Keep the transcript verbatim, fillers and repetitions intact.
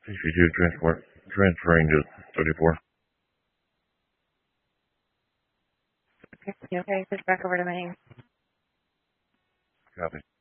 C P two transport, transferring to thirty-four. You okay? Switch back over to main. Copy.